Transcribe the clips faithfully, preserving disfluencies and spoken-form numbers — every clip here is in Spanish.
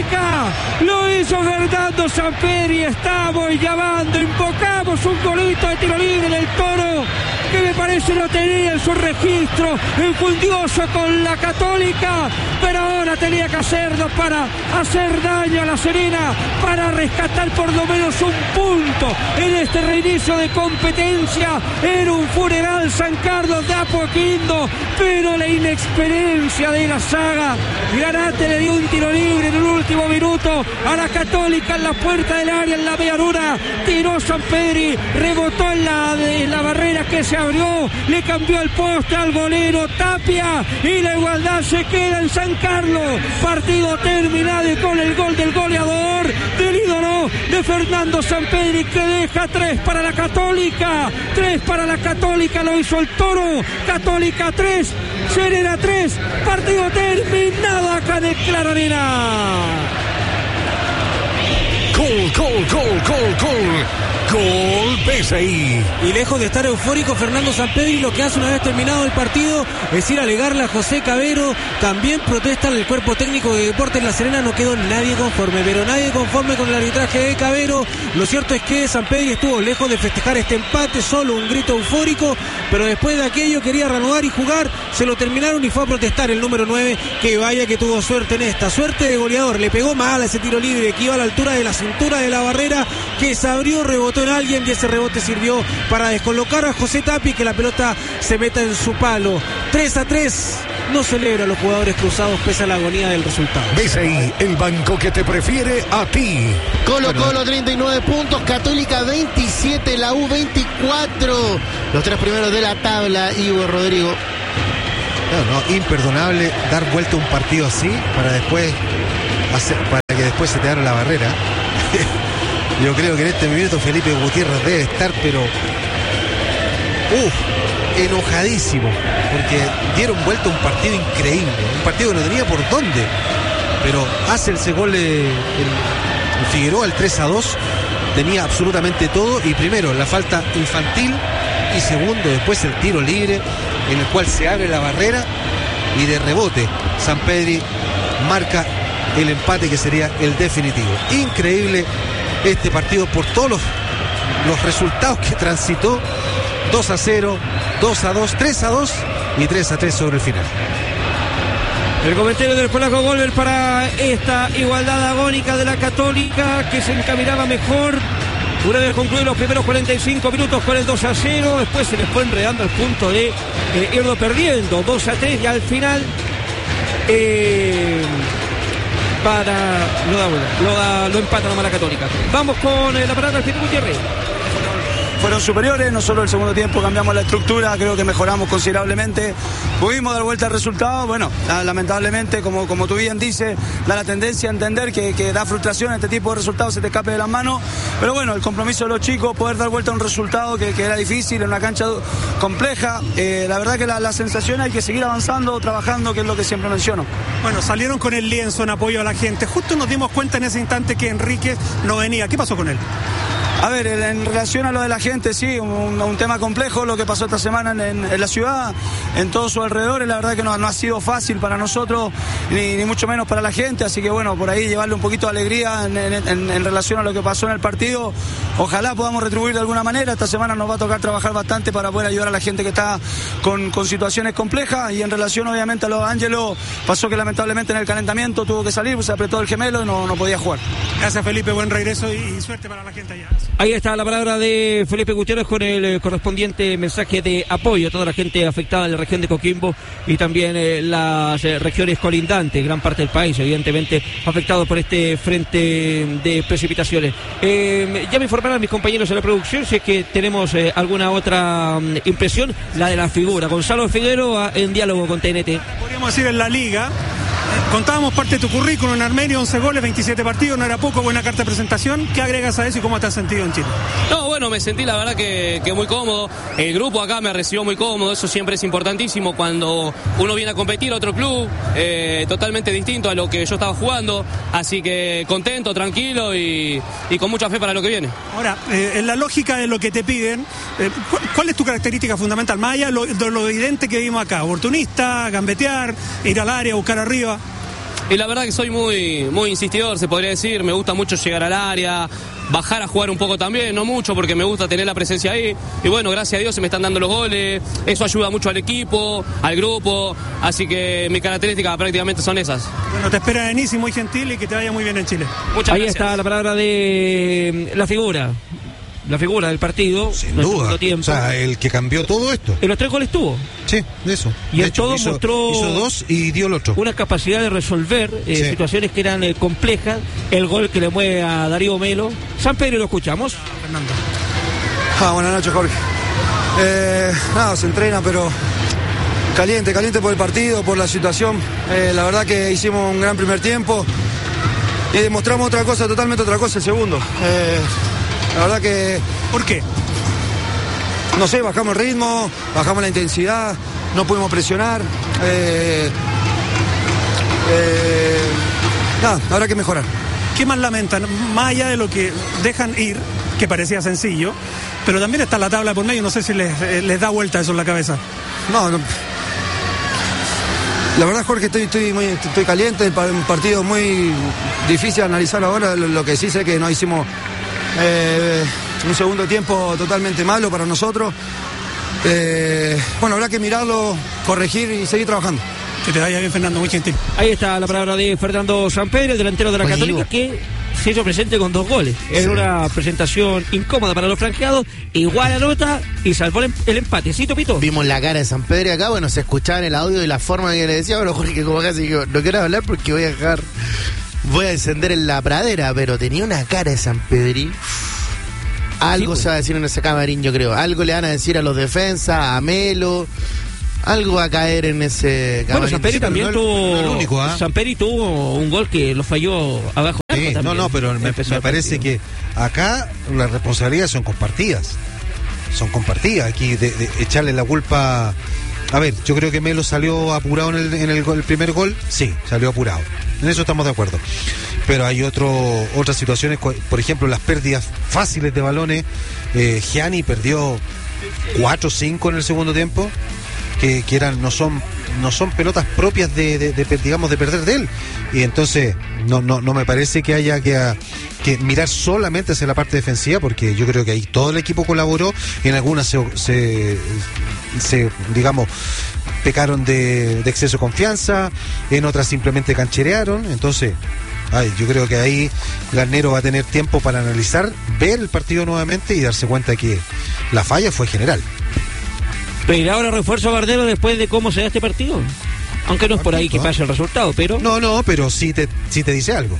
Católica. Lo hizo Fernando Samperi. Estamos llamando, invocamos un golito de tiro libre del Toro, que me parece no tenía en su registro, enfundioso con la Católica, pero ahora tenía que hacerlo para hacer daño a La Serena, para rescatar por lo menos un punto en este reinicio de competencia. Era un funeral San Carlos de Apoquindo, pero la inexperiencia de la saga. Granate le dio un tiro libre en el último minuto a la Católica en la puerta del área, en la media luna. Tiró Samperi, rebotó en la, en la barrera que se abrió, le cambió el poste al golero Tapia y la igualdad se queda en San Carlos. Partido terminado y con el gol del goleador, del ídolo de Fernando Samperi, que deja tres para la Católica. Tres para la Católica, lo hizo el Toro. Católica tres, Serena tres. Partido terminado acá en el Claro Arena. Gol, gol, gol, gol, gol. Gol P S I. Y lejos de estar eufórico Fernando Samperi, lo que hace una vez terminado el partido es ir a alegarle a José Cabero. También protesta el cuerpo técnico de Deportes La Serena. No quedó nadie conforme, pero nadie conforme con el arbitraje de Cabero. Lo cierto es que Samperi estuvo lejos de festejar este empate, solo un grito eufórico, pero después de aquello quería reanudar y jugar. Se lo terminaron y fue a protestar el número nueve, que vaya que tuvo suerte en esta, suerte de goleador. Le pegó mal a ese tiro libre que iba a la altura de la cintura de la barrera, que se abrió, rebotó en alguien y ese rebote sirvió para descolocar a José Tapi, que la pelota se meta en su palo. tres a tres. No celebra a los jugadores cruzados pese a la agonía del resultado. B C I, el banco que te prefiere a ti. Colo Colo treinta y nueve puntos, Católica veintisiete, la U veinticuatro. Los tres primeros de la tabla, Ivo, Rodrigo. No, no, imperdonable dar vuelta a un partido así para después hacer, para que después se te abra la barrera. Yo creo que en este minuto Felipe Gutiérrez debe estar, pero uff, enojadísimo, porque dieron vuelta a un partido increíble, un partido que no tenía por dónde, pero hace ese gol el, el Figueroa, el tres a dos, tenía absolutamente todo, y primero la falta infantil, y segundo después el tiro libre, en el cual se abre la barrera, y de rebote Samperi marca el empate que sería el definitivo. Increíble este partido por todos los, los resultados que transitó. Dos a cero, dos a dos, tres a dos y tres a tres sobre el final. El comentario del polaco Golver para esta igualdad agónica de la Católica, que se encaminaba mejor una vez concluidos los primeros cuarenta y cinco minutos con el dos a cero. Después se les fue enredando el punto de eh, irlo perdiendo dos a tres, y al final eh, para lo da, lo da, lo empata la mala Católica. Vamos con eh, la parada del Felipe Gutiérrez. Fueron superiores, no solo el segundo tiempo cambiamos la estructura, creo que mejoramos considerablemente, pudimos dar vuelta al resultado. Bueno, lamentablemente, como, como tú bien dices, da la tendencia a entender que, que da frustración este tipo de resultados, se te escape de las manos, pero bueno, el compromiso de los chicos, poder dar vuelta a un resultado que, que era difícil en una cancha compleja. Eh, la verdad que la, la sensación hay que seguir avanzando, trabajando, que es lo que siempre menciono. Bueno, salieron con el lienzo en apoyo a la gente, justo nos dimos cuenta en ese instante que Enríquez no venía. ¿Qué pasó con él? A ver, en relación a lo de la gente, sí, un, un tema complejo lo que pasó esta semana en, en, en la ciudad, en todos sus alrededores. La verdad que no, no ha sido fácil para nosotros, ni, ni mucho menos para la gente, así que bueno, por ahí llevarle un poquito de alegría en, en, en, en relación a lo que pasó en el partido. Ojalá podamos retribuir de alguna manera. Esta semana nos va a tocar trabajar bastante para poder ayudar a la gente que está con, con situaciones complejas, y en relación obviamente a lo de Ángelo, pasó que lamentablemente en el calentamiento tuvo que salir, se apretó el gemelo y no, no podía jugar. Gracias, Felipe, buen regreso y, y suerte para la gente allá. Ahí está la palabra de Felipe Gutiérrez con el eh, correspondiente mensaje de apoyo a toda la gente afectada en la región de Coquimbo y también eh, las eh, regiones colindantes, gran parte del país, evidentemente afectado por este frente de precipitaciones. Eh, ya me informarán mis compañeros en la producción si es que tenemos eh, alguna otra um, impresión, la de la figura. Gonzalo Figueroa en diálogo con T N T. Podríamos decir en la liga. Contábamos parte de tu currículum en Armenio, once goles, veintisiete partidos, no era poco, buena carta de presentación. ¿Qué agregas a eso y cómo te has sentido en Chile? No, bueno, me sentí la verdad que, que muy cómodo. El grupo acá me recibió muy cómodo, eso siempre es importantísimo cuando uno viene a competir a otro club, eh, totalmente distinto a lo que yo estaba jugando. Así que contento, tranquilo y, y con mucha fe para lo que viene. Ahora, eh, en la lógica de lo que te piden, eh, ¿cuál es tu característica fundamental? Más allá de lo, de lo evidente que vimos acá, oportunista, gambetear, ir al área, buscar arriba. y la verdad que soy muy, muy insistidor, se podría decir. Me gusta mucho llegar al área, bajar a jugar un poco también, no mucho porque me gusta tener la presencia ahí. Y bueno, gracias a Dios se me están dando los goles, eso ayuda mucho al equipo, al grupo, así que mis características prácticamente son esas. Bueno, te espera Denis y muy gentil y que te vaya muy bien en Chile. Muchas Ahí gracias. está la palabra de la figura. La figura del partido. Sin en el duda. segundo tiempo. O sea, el que cambió todo esto. En los tres goles tuvo Sí, eso. Y De en hecho, todo hizo, mostró hizo dos y dio el otro. una capacidad de resolver eh, Sí. situaciones que eran eh, complejas. El gol que le mueve a Darío Melo. San Pedro, lo escuchamos. Fernando. Ah, buenas noches, Jorge. Eh, nada, se entrena, pero caliente, caliente por el partido, por la situación. Eh, la verdad que hicimos un gran primer tiempo y demostramos otra cosa, totalmente otra cosa el segundo. Eh, la verdad que, ¿Por qué? no sé, bajamos el ritmo, bajamos la intensidad, no pudimos presionar. Eh, eh, nada, habrá que mejorar. ¿Qué más lamentan? Más allá de lo que dejan ir, que parecía sencillo, pero también está la tabla por medio, no sé si les, eh, les da vuelta eso en la cabeza. No, no. La verdad, Jorge, estoy, estoy, muy, estoy caliente, un partido muy difícil de analizar ahora. Lo, lo que sí sé que no hicimos eh, un segundo tiempo totalmente malo para nosotros. Eh, bueno, habrá que mirarlo, corregir y seguir trabajando. Que te vaya bien, Fernando, muy gentil. Ahí está la palabra de Fernando Sampedri, el delantero de la Oye, Católica, Ivo. que se hizo presente con dos goles. En una presentación incómoda para los franqueados, igual anota y salvó el, el empate. ¿Sí, Topito? Vimos la cara de San Pedro acá, bueno, se escuchaba en el audio y la forma que le decía, bueno, Jorge, como casi digo, no quiero hablar porque voy a dejar, voy a encender en la pradera, pero tenía una cara de San Pedri. Algo Sí, se va a decir en ese camarín, yo creo. Algo le van a decir a los defensas, a Melo. Algo va a caer en ese camarín. Bueno, Sampedri Sí, pero también no el- tuvo. no el único, ¿ah? Sampedri tuvo un gol que lo falló abajo. del Sí, arco no, también. no, pero me, Empezó me el parece partido. que acá las responsabilidades son compartidas. Son compartidas. Aquí de, de echarle la culpa. A ver, yo creo que Melo salió apurado en el, en el, gol- el primer gol. Sí, salió apurado. En eso estamos de acuerdo. Pero hay otro, otras situaciones, cu- por ejemplo, las pérdidas fáciles de balones. Eh, Gianni perdió cuatro o cinco en el segundo tiempo. Que, que eran no son no son pelotas propias de, de, de, digamos de perder de él, y entonces no no no me parece que haya que, a, que mirar solamente hacia la parte defensiva, porque yo creo que ahí todo el equipo colaboró. En algunas se, se, se digamos pecaron de, de exceso de confianza, en otras simplemente cancherearon. Entonces ay, yo creo que ahí Garnero va a tener tiempo para analizar, ver el partido nuevamente y darse cuenta que la falla fue general. Pero ahora refuerzo a Bardero después de cómo se da este partido. Aunque no es por ahí que pase el resultado, pero. No, no, pero sí te, sí te dice algo.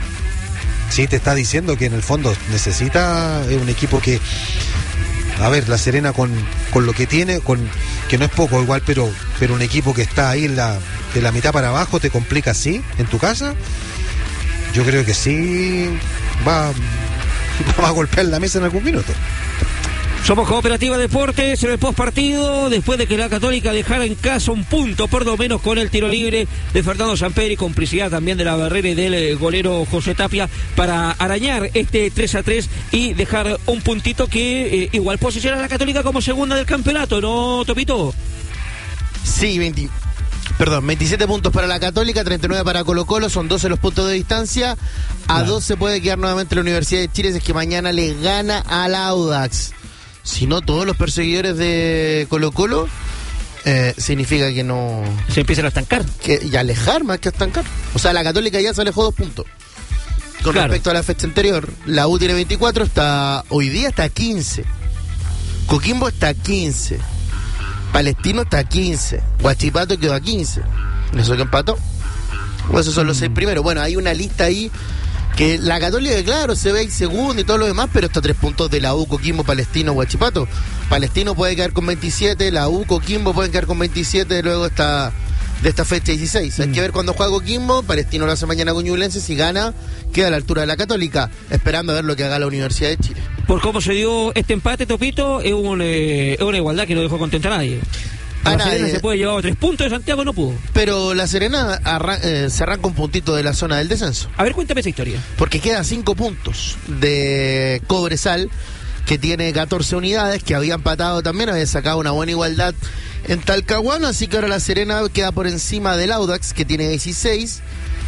Sí te está diciendo que en el fondo necesita eh, un equipo que, a ver, La Serena con, con lo que tiene, con que no es poco igual, pero pero un equipo que está ahí en la, de la mitad para abajo te complica así en tu casa. Yo creo que sí va, va a golpear la mesa en algún minuto. Somos Cooperativa Deportes en el postpartido, después de que la Católica dejara en casa un punto, por lo menos con el tiro libre de Fernando Sampedri, complicidad también de la Barrera y del eh, golero José Tapia, para arañar este tres a tres y dejar un puntito que eh, igual posiciona a la Católica como segunda del campeonato, ¿no, Topito? Sí, veinte, perdón, veintisiete puntos para la Católica, treinta y nueve para Colo Colo, son doce los puntos de distancia. A Claro. doce puede quedar nuevamente la Universidad de Chile si es que mañana le gana al Audax. Si no, todos los perseguidores de Colo Colo, eh, significa que no... Se empiezan a estancar. Que, y alejar más que estancar. O sea, la Católica ya se alejó dos puntos. Con Claro. respecto a la fecha anterior, la U tiene veinticuatro, está hoy día está a quince. Coquimbo está a quince. Palestino está a quince. Huachipato quedó a quince. ¿Eso que empató? O esos son los seis primeros. Bueno, hay una lista ahí que la Católica, claro, se ve ahí segundo y todo lo demás, pero está a tres puntos de la U, Coquimbo, Palestino, Huachipato. Palestino puede quedar con veintisiete, la U, Coquimbo pueden quedar con veintisiete, luego está de esta fecha dieciséis. Hay que ver cuando juega Coquimbo, Palestino lo hace mañana con Ñublense, si gana, queda a la altura de la Católica, esperando a ver lo que haga la Universidad de Chile. Por cómo se dio este empate, Topito, es, un, eh, es una igualdad que no dejó contenta a nadie. A La nadie. Serena se puede llevar a tres puntos de Santiago, no pudo. Pero la Serena arran- eh, se arranca un puntito de la zona del descenso. A ver, cuéntame esa historia. Porque queda cinco puntos de Cobresal, que tiene catorce unidades, que había empatado también, había sacado una buena igualdad en Talcahuano, así que ahora la Serena queda por encima del Audax, que tiene dieciséis,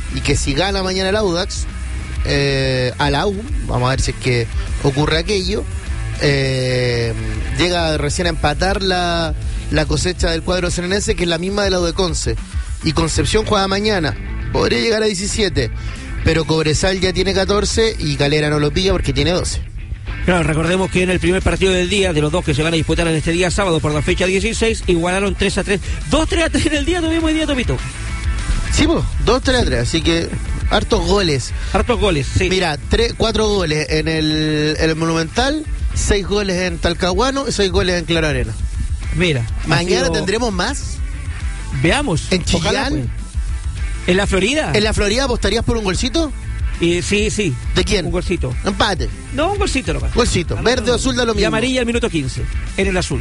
y que si gana mañana el Audax, eh, a la U, vamos a ver si es que ocurre aquello, eh, llega recién a empatar la, la cosecha del cuadro serenense, que es la misma de la U de Conce. Y Concepción juega mañana, podría llegar a diecisiete, pero Cobresal ya tiene catorce y Calera no lo pilla porque tiene doce. Claro, recordemos que en el primer partido del día, de los dos que se van a disputar en este día sábado por la fecha dieciséis, igualaron tres a tres. dos tres a tres en el día, tuvimos hoy día, Topito. Sí, pues, dos tres a tres, así que hartos goles. Hartos goles, sí. Mira, tres, cuatro goles en el, en el Monumental, seis goles en Talcahuano y seis goles en Claro Arena. Mira. Mañana sido... tendremos más. Veamos. En Chillán. Pues. ¿En la Florida? ¿En la Florida apostarías por un golcito? Y, sí, sí. ¿De quién? Un golcito. Empate. No, un golcito nomás. Golcito. Ah, verde o azul da lo mismo. Y amarilla al minuto quince. En el azul.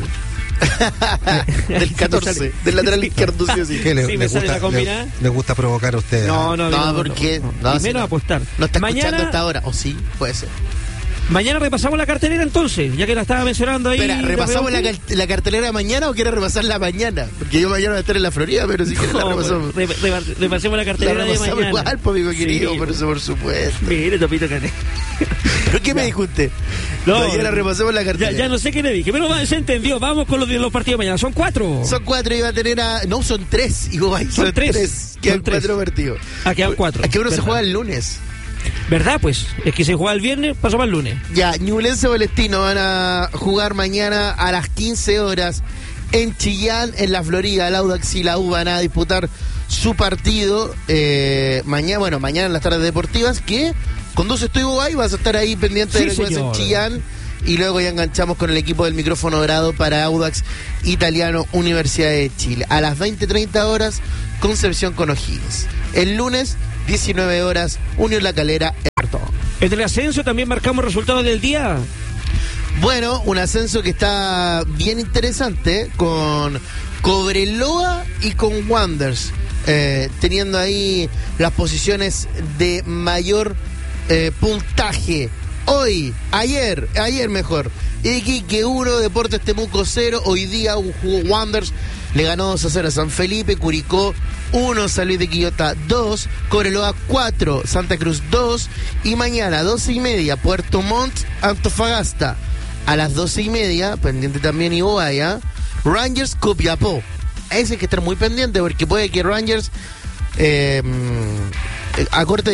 Del catorce. Del lateral izquierdo, sí o sí. ¿Qué le, Sí, le me sale gusta, la combinada. le, le gusta provocar a ustedes? No, no, No, no. ¿por qué? No, No, y sí, menos no. apostar. No está Mañana, escuchando hasta ahora. O sí, puede ser. Mañana repasamos la cartelera entonces, ya que la estaba mencionando ahí. Espera, ¿repasamos la, cal- la cartelera de mañana o quieres repasar la mañana? Porque yo mañana voy a estar en la Florida, pero si quieres la No, repasamos. re- re- repasemos la La cartelera de repasamos mañana. igual, pues, amigo querido, Sí. por eso, por supuesto. Mire, Topito, que... ¿Pero qué me dijo usted? No, mañana repasemos la ya, cartelera. ya no sé qué le dije, pero va, se entendió. Vamos con los, los partidos de mañana. Son cuatro. Son cuatro y va a tener a... No, son tres. Y vos, Son son tres. tres. Quedan Son tres. cuatro partidos. Ah, quedan cuatro. Es que uno se ¿Verdad? juega el lunes. ¿Verdad? Pues es que se juega el viernes, pasó para el lunes. Ya, Ñublense Palestino van a jugar mañana a las quince horas en Chillán, en la Florida. El Audax y la U van a disputar su partido eh, mañana, bueno, mañana en las tardes deportivas, que conduce Estoy Bobay, vas a estar ahí pendiente Sí, de lo que pasa en señor. Chillán. Y luego ya enganchamos con el equipo del micrófono dorado para Audax Italiano Universidad de Chile. A las veinte treinta horas, Concepción con O'Higgins. El lunes, diecinueve horas, Unión La Calera, Everton. En el ascenso también marcamos resultados del día. Bueno, un ascenso que está bien interesante con Cobreloa y con Wanderers, eh, teniendo ahí las posiciones de mayor eh, puntaje. Hoy, ayer, ayer mejor, Iquique uno, Deportes Temuco cero, hoy día jugó Wanderers, le ganó dos a cero a San Felipe, Curicó uno, San Luis de Quillota dos, Cobreloa cuatro, Santa Cruz dos, y mañana doce y media, Puerto Montt, Antofagasta. A las doce y media, pendiente también Iguaya, Rangers Copiapó. Ese hay que estar muy pendiente porque puede que Rangers eh, a corte